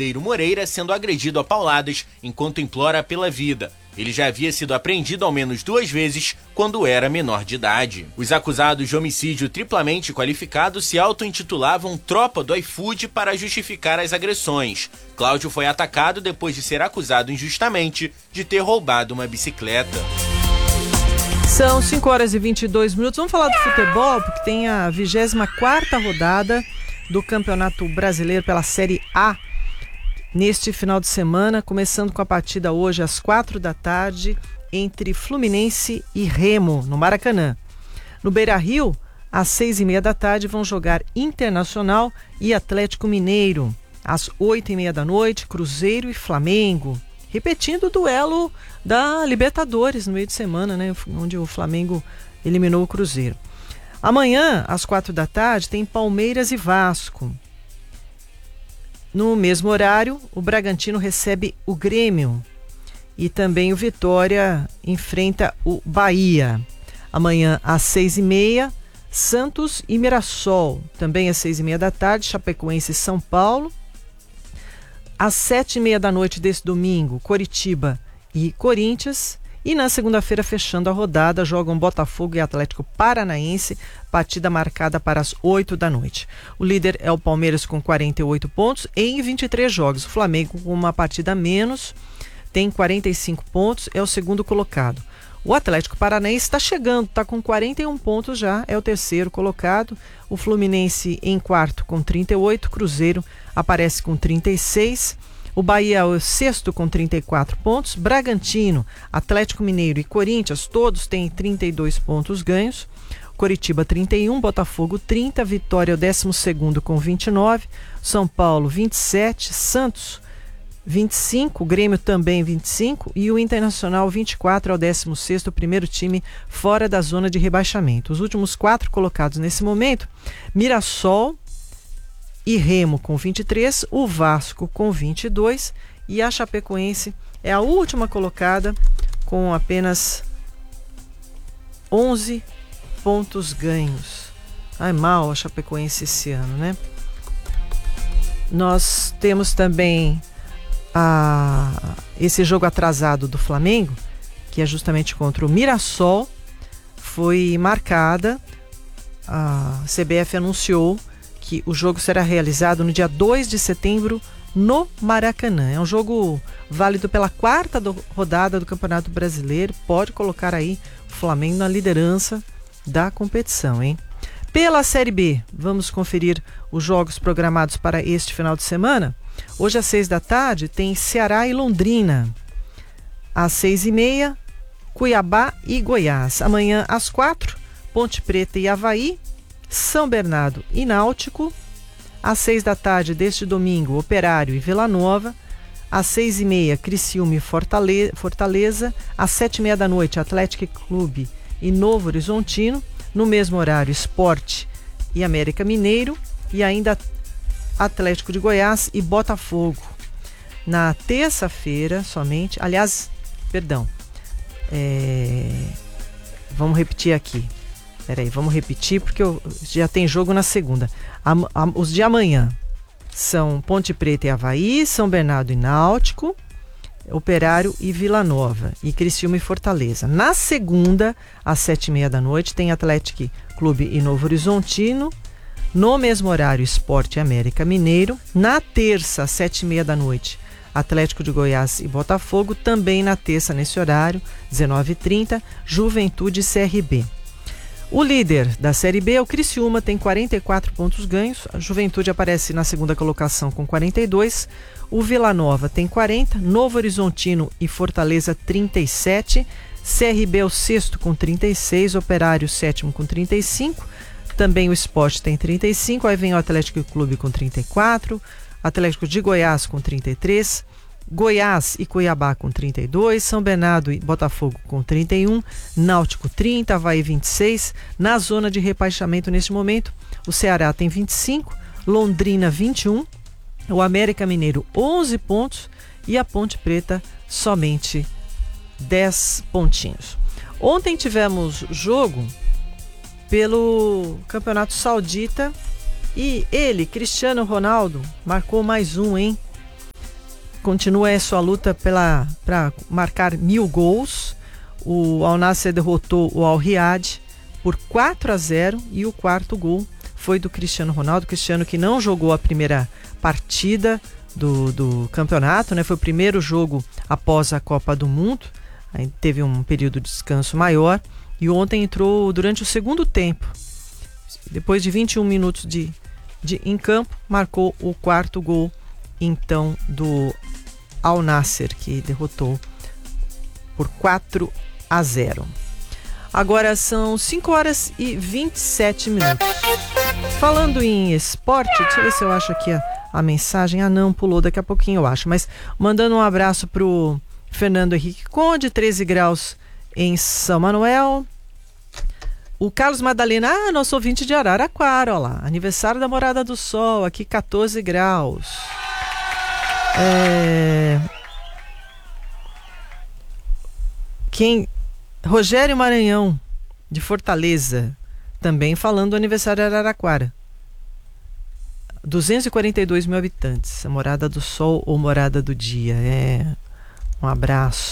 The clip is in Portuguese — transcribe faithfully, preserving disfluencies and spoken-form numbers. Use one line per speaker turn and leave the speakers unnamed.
Cordeiro Moreira sendo agredido a pauladas enquanto implora pela vida. Ele já havia sido apreendido ao menos duas vezes quando era menor de idade. Os acusados de homicídio triplamente qualificado se auto-intitulavam Tropa do iFood para justificar as agressões. Cláudio foi atacado depois de ser acusado injustamente de ter roubado uma bicicleta.
São cinco horas e vinte e dois minutos. Vamos falar do futebol, porque tem a vigésima quarta rodada do Campeonato Brasileiro pela Série A. Neste final de semana, começando com a partida hoje às quatro da tarde entre Fluminense e Remo, no Maracanã. No Beira-Rio, às seis e meia da tarde, vão jogar Internacional e Atlético Mineiro. Às oito e meia da noite, Cruzeiro e Flamengo. Repetindo o duelo da Libertadores no meio de semana, né, onde o Flamengo eliminou o Cruzeiro. Amanhã, às quatro da tarde, tem Palmeiras e Vasco. No mesmo horário, o Bragantino recebe o Grêmio e também o Vitória enfrenta o Bahia. Amanhã, às seis e meia, Santos e Mirassol. Também às seis e meia da tarde, Chapecoense e São Paulo. Às sete e meia da noite desse domingo, Coritiba e Corinthians. E na segunda-feira, fechando a rodada, jogam Botafogo e Atlético Paranaense, partida marcada para as oito da noite. O líder é o Palmeiras com quarenta e oito pontos em vinte e três jogos. O Flamengo, com uma partida a menos, tem quarenta e cinco pontos, é o segundo colocado. O Atlético Paranaense está chegando, está com quarenta e um pontos já, é o terceiro colocado. O Fluminense em quarto com trinta e oito, Cruzeiro aparece com trinta e seis. O Bahia é o sexto com trinta e quatro pontos. Bragantino, Atlético Mineiro e Corinthians, todos têm trinta e dois pontos ganhos. Coritiba trinta e um, Botafogo trinta, Vitória é o décimo segundo com vinte e nove, São Paulo vinte e sete, Santos vinte e cinco, Grêmio também vinte e cinco e o Internacional vinte e quatro é o décimo sexto, o primeiro time fora da zona de rebaixamento. Os últimos quatro colocados nesse momento, Mirassol e Remo com vinte e três, o Vasco com vinte e dois e a Chapecoense é a última colocada com apenas onze pontos ganhos. Ai, mal a Chapecoense esse ano, né? Nós temos também a, esse jogo atrasado do Flamengo, que é justamente contra o Mirassol, foi marcada, a C B F anunciou que o jogo será realizado no dia dois de setembro no Maracanã. É um jogo válido pela quarta do, rodada do Campeonato Brasileiro. Pode colocar aí o Flamengo na liderança da competição, hein? Pela Série B, vamos conferir os jogos programados para este final de semana. Hoje às seis da tarde tem Ceará e Londrina. Às seis e meia, Cuiabá e Goiás. Amanhã às quatro, Ponte Preta e Avaí. São Bernardo e Náutico. Às seis da tarde deste domingo, Operário e Vila Nova. Às seis e meia, Criciúma e Fortale- Fortaleza. Às sete e meia da noite, Atlético Clube e Novo Horizontino. No mesmo horário, Sport e América Mineiro. E ainda Atlético de Goiás e Botafogo. Na terça-feira somente, aliás, perdão, é... vamos repetir aqui. Peraí, vamos repetir porque eu, já tem jogo na segunda. A, a, os de amanhã são Ponte Preta e Avaí, São Bernardo e Náutico, Operário e Vila Nova, e Criciúma e Fortaleza. Na segunda, às sete e meia da noite, tem Atlético Clube e Novo Horizontino. No mesmo horário, Sport e América Mineiro. Na terça, às sete e meia da noite, Atlético de Goiás e Botafogo. Também na terça, nesse horário, dezenove e trinta, Juventude e C R B. O líder da Série B é o Criciúma, tem quarenta e quatro pontos ganhos. A Juventude aparece na segunda colocação com quarenta e dois. O Vila Nova tem quarenta. Novo Horizontino e Fortaleza trinta e sete. C R B é o sexto com trinta e seis. Operário sétimo com trinta e cinco. Também o Sport tem trinta e cinco. Aí vem o Atlético Clube com trinta e quatro. Atlético de Goiás com trinta e três. Goiás e Cuiabá com trinta e dois, São Bernardo e Botafogo com trinta e um, Náutico trinta, Avaí vinte e seis. Na zona de rebaixamento neste momento, o Ceará tem vinte e cinco, Londrina vinte e um, o América Mineiro onze pontos e a Ponte Preta somente dez pontinhos. Ontem tivemos jogo pelo Campeonato Saudita e ele, Cristiano Ronaldo, marcou mais um, hein? continua a sua luta para marcar mil gols. O Al Nassr derrotou o Al Riyad por quatro a zero e o quarto gol foi do Cristiano Ronaldo. Cristiano, que não jogou a primeira partida do, do campeonato, né? Foi o primeiro jogo após a Copa do Mundo. Aí teve um período de descanso maior e ontem entrou durante o segundo tempo. Depois de vinte e um minutos de, de em campo, marcou o quarto gol então do Al Nassr, que derrotou por quatro a zero. Agora são cinco horas e vinte e sete minutos. Falando em esporte, deixa eu ver se eu acho aqui a, a mensagem. Ah, não, pulou, daqui a pouquinho eu acho. Mas mandando um abraço pro Fernando Henrique Conde, treze graus em São Manuel. O Carlos Madalena, ah, nosso ouvinte de Araraquara, ó lá. Aniversário da Morada do Sol, aqui quatorze graus. É... Quem... Rogério Maranhão, de Fortaleza, também falando do aniversário de Araraquara. duzentos e quarenta e dois mil habitantes. A Morada do Sol ou Morada do Dia. É... Um abraço.